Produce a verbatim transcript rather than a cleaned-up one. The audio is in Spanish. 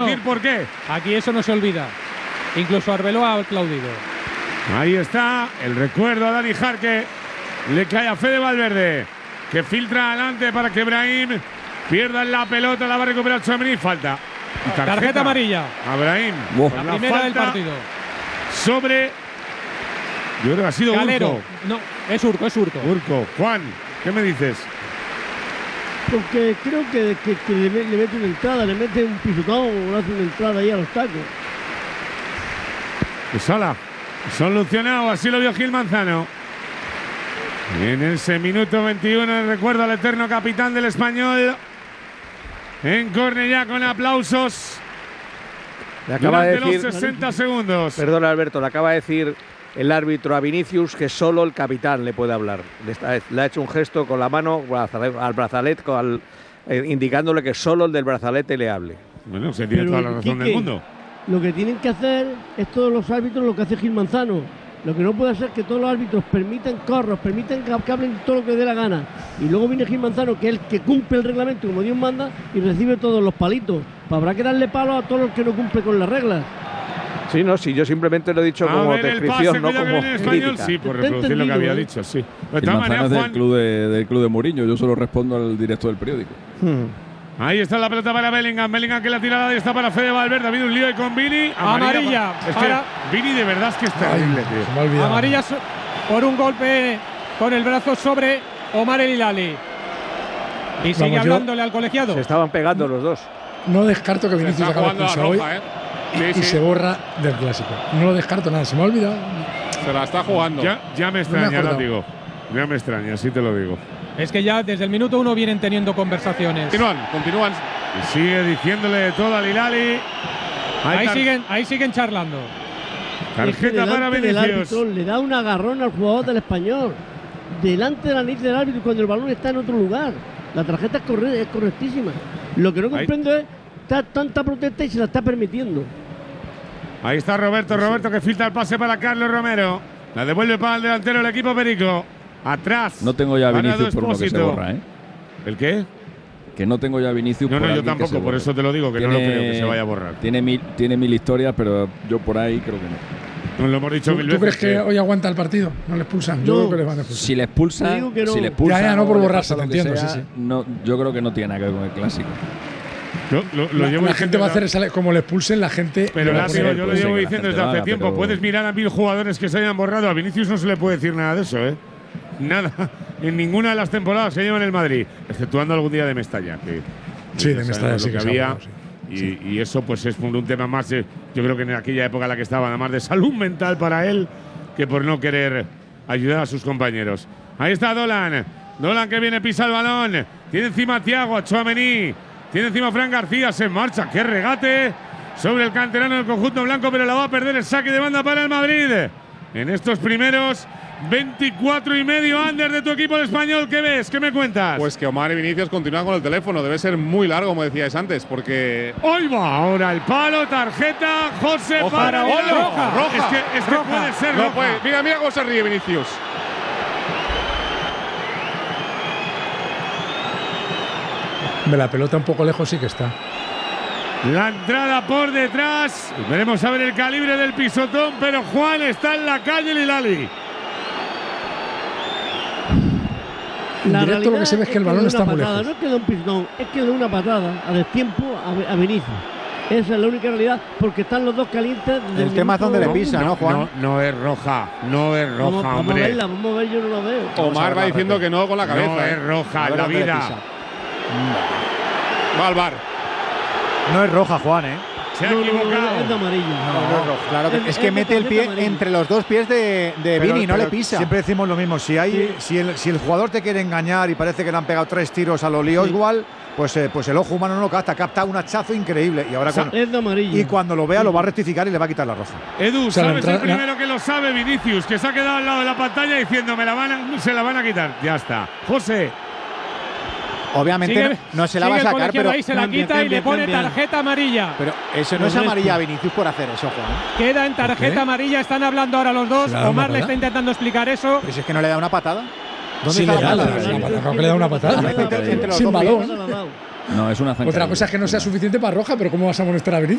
decir por qué. Aquí eso no se olvida. Incluso Arbeloa ha aplaudido. Ahí está el recuerdo a Dani Jarque. Le cae a Fede Valverde, que filtra adelante para que Brahim pierda la pelota. La va a recuperar Tchouaméni. Falta. Tarjeta, tarjeta amarilla. A Brahim. Wow. La, la primera del partido. Sobre. Yo creo que ha sido Calero. Urco. No, es Urco, es Urco. Urco. Juan, ¿qué me dices? Porque creo que, que, que le, le mete una entrada, le mete un pisotón o le hace una entrada ahí a los tacos. Sala. Solucionado, así lo vio Gil Manzano. En ese minuto veintiuno, recuerdo al eterno capitán del Español. En Cornellá con aplausos. Le acaba de decir, los sesenta segundos. Perdona, Alberto, le acaba de decir el árbitro a Vinicius que solo el capitán le puede hablar. Le, le ha hecho un gesto con la mano al brazalete, al, eh, indicándole que solo el del brazalete le hable. Bueno, se tiene toda la razón Quique, del mundo. Lo que tienen que hacer es todos los árbitros lo que hace Gil Manzano. Lo que no puede ser es que todos los árbitros permitan corros, permitan que, que hablen todo lo que dé la gana. Y luego viene Gil Manzano, que es el que cumple el reglamento como Dios manda y recibe todos los palitos. Pues habrá que darle palo a todos los que no cumplen con las reglas. Sí, no, sí, yo simplemente lo he dicho a como ver descripción, el pase, no como español, crítica. sí, por reproducir lo que había ¿eh? dicho, sí. De todas maneras, del club de, del club de Mourinho, yo solo respondo al directo del periódico. Hmm. Ahí está la pelota para Bellingham. Bellingham que la tirada está para Fede Valverde. Ha habido un lío ahí con Vini. Amarilla. Amarilla Es para... que Vini de verdad es que es terrible, tío. Amarilla so por un golpe con el brazo sobre Omar El Hilali. Y sigue Vamos, hablándole al colegiado. Se estaban pegando los dos. No descarto que Vinicius acabe expulsado hoy ¿eh? y, sí, y sí. se borra del clásico. No lo descarto nada, se me ha olvidado. Se la está jugando. Ya, ya me extraña, no digo. Ya me extraña, así te lo digo. Es que ya desde el minuto uno vienen teniendo conversaciones. Continúan, continúan. Y sigue diciéndole todo al Hilali. Ahí, ahí siguen, ahí siguen charlando. Tarjeta para Vinicius. Le da un agarrón al jugador del Español. Delante de la nariz del árbitro cuando el balón está en otro lugar. La tarjeta es, corre es correctísima. Lo que no comprendo ahí. es está tanta protesta y se la está permitiendo. Ahí está Roberto, Roberto que filtra el pase para Carlos Romero. La devuelve para el delantero del equipo Perico. Atrás. No tengo ya Vinicius por lo que se borra, ¿eh? ¿El qué? Que no tengo ya Vinicius. No, por no, yo tampoco, por eso te lo digo, que tiene, no lo creo que se vaya a borrar. Tiene mil, tiene mil historias, pero yo por ahí creo que no. Nos lo hemos dicho ¿Tú, mil ¿tú veces. crees que, que hoy aguanta el partido? ¿No le expulsan? Yo no. creo que le van a expulsar. Si le expulsan, no. si le expulsan, ya, ya, no por borrarse, te entiendo, sea, sí, sí. No, yo creo que no tiene nada que ver con el clásico. Yo, lo, lo la, llevo la gente va a hacer esa, como le expulsen, la gente. Pero la látigo, yo lo llevo que diciendo desde lo hace haga, tiempo. pero... Puedes mirar a mil jugadores que se hayan borrado. A Vinicius no se le puede decir nada de eso, ¿eh? Nada. En ninguna de las temporadas que lleva en el Madrid, exceptuando algún día de Mestalla. Que, sí, de Mestalla sí que, que había. Sí. Y, sí. y eso pues es un tema más, eh, yo creo que en aquella época en la que estaba, nada más de salud mental para él que por no querer ayudar a sus compañeros. Ahí está Dolan. Dolan que viene, pisa el balón. Tiene encima a Thiago, a Tchouaméni. Tiene encima a Fran García, se marcha. ¡Qué regate! Sobre el canterano del conjunto blanco, pero la va a perder el saque de banda para el Madrid. En estos primeros veinticuatro y medio under de tu equipo el español. ¿Qué ves? ¿Qué me cuentas? Pues que Omar y Vinicius continúan con el teléfono. Debe ser muy largo, como decíais antes, porque… ¡Hoy va! Ahora el palo, tarjeta, José Ojo, para… roja, roja. roja. Es que, es que roja. puede ser no roja. Puede. Mira, mira cómo se ríe Vinicius. La pelota un poco lejos sí que está. La entrada por detrás. Veremos a ver el calibre del pisotón, pero Juan está en la calle el Hilali. En la directo lo que se ve es que el balón está muy patada, lejos. No es que da un pisotón, es que da una patada a destiempo a, a Vinicius. Esa es la única realidad, porque están los dos calientes. El tema es donde le pisa, ¿no, Juan? No, no es roja, no es roja, vamos, vamos hombre. A verla, vamos a ver, yo no la veo. Omar va diciendo que no con la cabeza. No es roja en la vida. Va al bar. No es roja, Juan, ¿eh? Se ha no, equivocado. No, no, es de amarillo. No, no es roja. Claro que, es, es, que es mete el pie entre los dos pies de, de Vini, no le pisa. Siempre decimos lo mismo. Si, hay, sí. si, el, si el jugador te quiere engañar y parece que le han pegado tres tiros a Loli Oswald, sí. pues, eh, pues el ojo humano no lo capta. Capta un hachazo increíble. Y ahora cuando, es de amarillo. Y cuando lo vea, sí. lo va a rectificar y le va a quitar la roja. Edu, o sea, ¿sabes entra, el primero la... que lo sabe? Vinicius, que se ha quedado al lado de la pantalla diciendo me la van a, se la van a quitar. Ya está. José. Obviamente sigue, no, no se la va a sacar, pero ahí se la quita cambia, y le pone cambia. tarjeta amarilla. Pero eso no es amarilla a Vinicius por hacer eso, Juan. Queda en tarjeta amarilla, están hablando ahora los dos. Omar le está intentando explicar eso. Pero si es que no le da una patada. ¿Dónde sí, está le, la da, la, le da una patada. Sin balón. No, es una zancadilla. Otra cosa es que no sea suficiente para roja, pero ¿cómo vas a molestar a Vinicius?